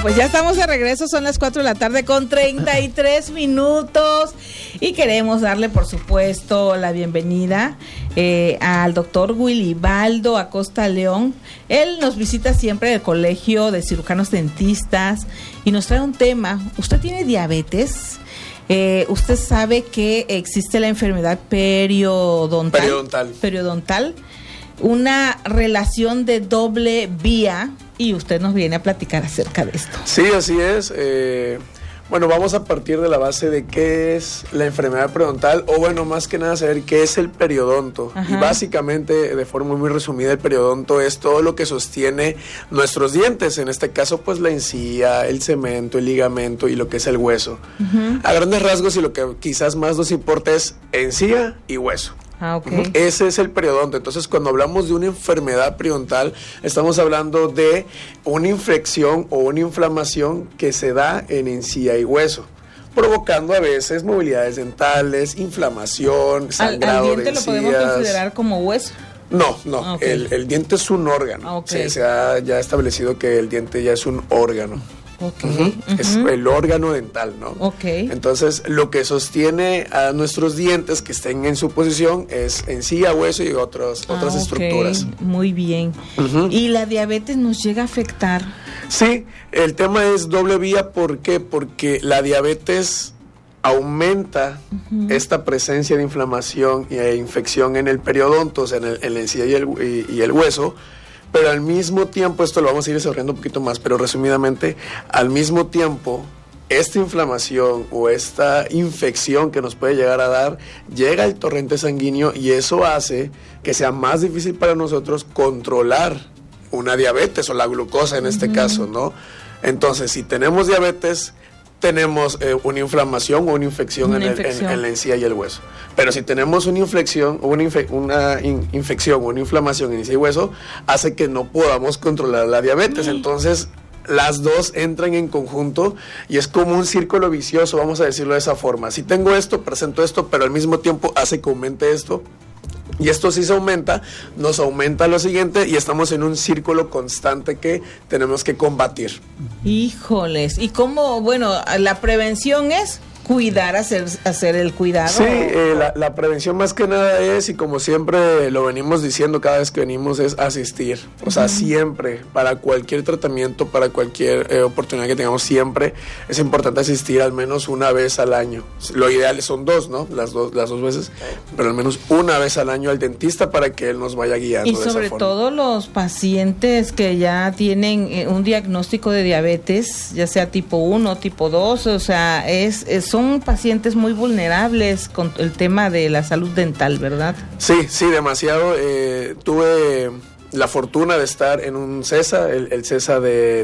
Pues ya estamos de regreso, son las 4 de la tarde con 33 minutos y queremos darle, por supuesto, la bienvenida al doctor Wilibaldo Acosta León. Él nos visita siempre del Colegio de Cirujanos Dentistas y nos trae un tema. ¿Usted tiene diabetes? ¿Usted sabe que existe la enfermedad periodontal? Una relación de doble vía, y usted nos viene a platicar acerca de esto. Sí, así es. Bueno, vamos a partir de la base de qué es la enfermedad periodontal, o bueno, más que nada saber qué es el periodonto. Ajá. Y básicamente, de forma muy resumida, el periodonto es todo lo que sostiene nuestros dientes, en este caso pues la encía, el cemento, el ligamento y lo que es el hueso. Uh-huh. A grandes rasgos, y lo que quizás más nos importa es encía y hueso. Ah, okay. Ese es el periodonto. Entonces, cuando hablamos de una enfermedad periodontal, estamos hablando de una infección o una inflamación que se da en encía y hueso, provocando a veces movilidades dentales, inflamación, sangrado ¿Al diente de encías. ¿Lo podemos considerar como hueso? No. Okay. El diente es un órgano. Okay. Se ha ya establecido que el diente ya es un órgano. Okay. Uh-huh. Es el órgano dental, ¿no? Okay. Entonces, lo que sostiene a nuestros dientes que estén en su posición es encía, hueso y otras estructuras. Muy bien. Uh-huh. ¿Y la diabetes nos llega a afectar? Sí, el tema es doble vía. ¿Por qué? Porque la diabetes aumenta esta presencia de inflamación e infección en el periodonto, o sea, en la encía y el hueso. Pero al mismo tiempo, esto lo vamos a ir desarrollando un poquito más, pero resumidamente, al mismo tiempo, esta inflamación o esta infección que nos puede llegar a dar, llega al torrente sanguíneo y eso hace que sea más difícil para nosotros controlar una diabetes o la glucosa en este caso, ¿no? Entonces, si tenemos diabetes, tenemos una inflamación o una infección en la encía y el hueso. Pero si tenemos una infección o una inflamación en encía y hueso, hace que no podamos controlar la diabetes. Entonces, las dos entran en conjunto y es como un círculo vicioso, vamos a decirlo de esa forma. Si tengo esto, presento esto, pero al mismo tiempo hace que aumente esto. Y esto sí se aumenta, nos aumenta lo siguiente y estamos en un círculo constante que tenemos que combatir. Híjoles, ¿y cómo? Bueno, la prevención es cuidar, hacer el cuidado. Sí, la prevención más que nada es, y como siempre lo venimos diciendo cada vez que venimos, es asistir. O sea, siempre, para cualquier tratamiento, para cualquier oportunidad que tengamos, siempre es importante asistir al menos una vez al año. Lo ideal son dos, ¿no? Las dos veces, pero al menos una vez al año al dentista para que él nos vaya guiando. Y sobre todo los pacientes que ya tienen un diagnóstico de diabetes, ya sea tipo 1 o tipo 2, o sea, son pacientes muy vulnerables con el tema de la salud dental, ¿verdad? Sí, demasiado. Tuve la fortuna de estar en un CESA, el CESA de